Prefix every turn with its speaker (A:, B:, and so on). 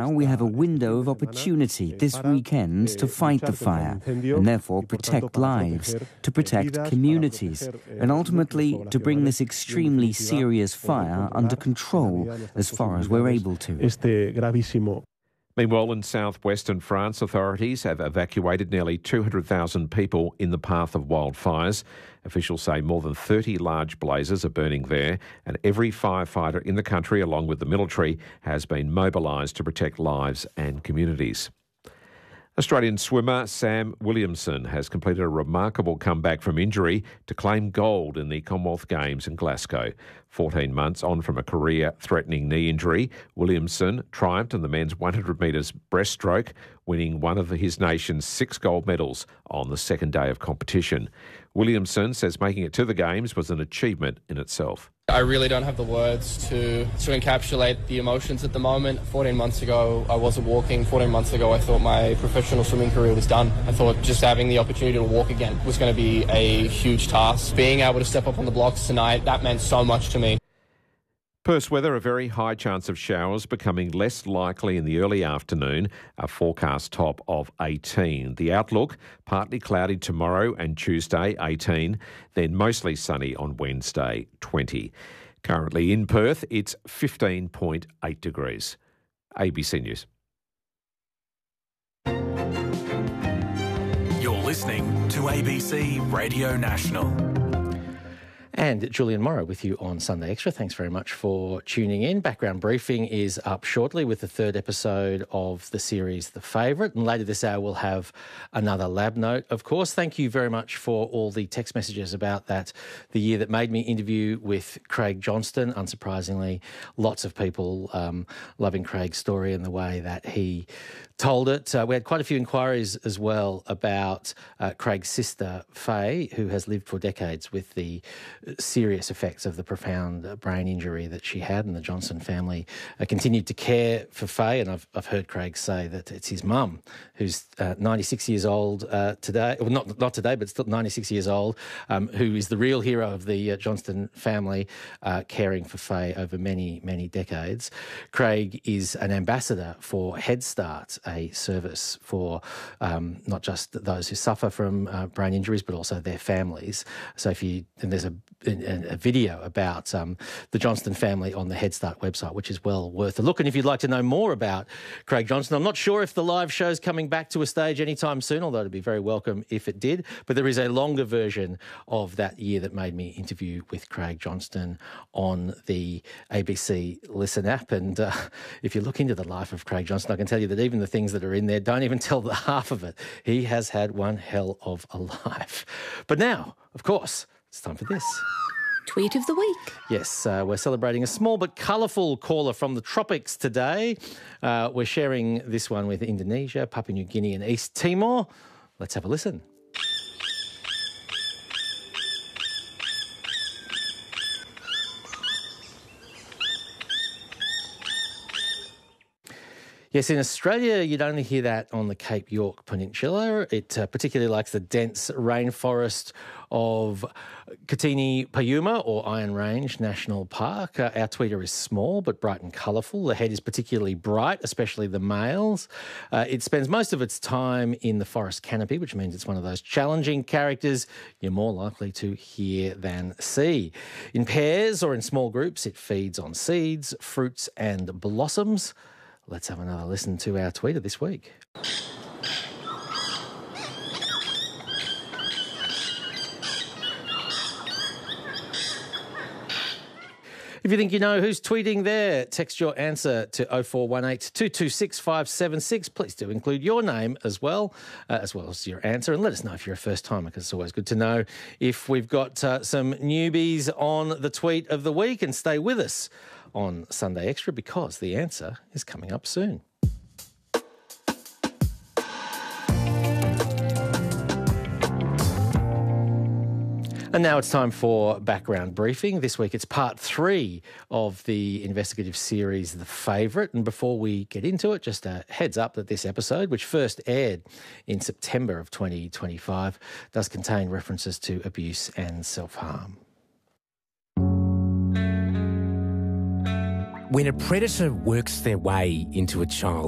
A: we have a window of opportunity this weekend to fight the fire and therefore protect lives, to protect communities, and ultimately to bring this extremely serious fire under control as far as we're able to.
B: Meanwhile, in southwestern France, authorities have evacuated nearly 200,000 people in the path of wildfires. Officials say more than 30 large blazes are burning there, and every firefighter in the country, along with the military, has been mobilised to protect lives and communities. Australian swimmer Sam Williamson has completed a remarkable comeback from injury to claim gold in the Commonwealth Games in Glasgow. 14 months on from a career-threatening knee injury, Williamson triumphed in the men's 100 metres breaststroke, winning one of his nation's 6 gold medals on the second day of competition. Williamson says making it to the Games was an achievement in itself.
C: I really don't have the words to encapsulate the emotions at the moment. 14 months ago, I wasn't walking. 14 months ago, I thought my professional swimming career was done. I thought just having the opportunity to walk again was going to be a huge task. Being able to step up on the blocks tonight, that meant so much to me.
B: Perth's weather, a very high chance of showers, becoming less likely in the early afternoon, a forecast top of 18. The outlook, partly cloudy tomorrow and Tuesday, 18, then mostly sunny on Wednesday, 20. Currently in Perth, it's 15.8 degrees. ABC News.
D: You're listening to ABC Radio National.
E: And Julian Morrow with you on Sunday Extra. Thanks very much for tuning in. Background Briefing is up shortly with the third episode of the series The Favourite. And later this hour we'll have another lab note, of course. Thank you very much for all the text messages about that, the year that made me interview with Craig Johnston. Unsurprisingly, lots of people loving Craig's story and the way that he told it. We had quite a few inquiries as well about Craig's sister, Faye, who has lived for decades with the serious effects of the profound brain injury that she had, and the Johnston family continued to care for Faye. And I've heard Craig say that it's his mum, who's 96 years old today, well, not today, but still 96 years old, who is the real hero of the Johnston family, caring for Faye over many, many decades. Craig is an ambassador for Head Start, a service for not just those who suffer from brain injuries, but also their families. So there's a video about the Johnston family on the Head Start website, which is well worth a look. And if you'd like to know more about Craig Johnston, I'm not sure if the live show's coming back to a stage anytime soon, although it'd be very welcome if it did. But there is a longer version of that year that made me interview with Craig Johnston on the ABC Listen app. And if you look into the life of Craig Johnston, I can tell you that even the things that are in there don't even tell the half of it. He has had one hell of a life. But now, of course, it's time for this.
F: Tweet of the week.
E: Yes, we're celebrating a small but colourful caller from the tropics today. We're sharing this one with Indonesia, Papua New Guinea and East Timor. Let's have a listen. Yes, in Australia, you'd only hear that on the Cape York Peninsula. It particularly likes the dense rainforest of Katini Payuma or Iron Range National Park. Our tweeter is small but bright and colourful. The head is particularly bright, especially the males. It spends most of its time in the forest canopy, which means it's one of those challenging characters you're more likely to hear than see. In pairs or in small groups, it feeds on seeds, fruits and blossoms. Let's have another listen to our tweeter this week. If you think you know who's tweeting there, text your answer to 0418 226 576. Please do include your name as well as your answer, and let us know if you're a first timer, because it's always good to know if we've got some newbies on the tweet of the week. And stay with us on Sunday Extra, because the answer is coming up soon. And now it's time for Background Briefing. This week it's part 3 of the investigative series The Favourite. And before we get into it, just a heads up that this episode, which first aired in September of 2025, does contain references to abuse and self-harm.
G: When a predator works their way into a child,